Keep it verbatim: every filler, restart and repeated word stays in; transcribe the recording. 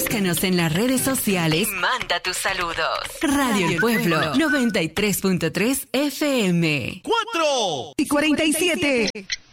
Búscanos en las redes sociales y manda tus saludos. Radio El Pueblo, noventa y tres punto tres F M. cuatro y cuarenta y siete.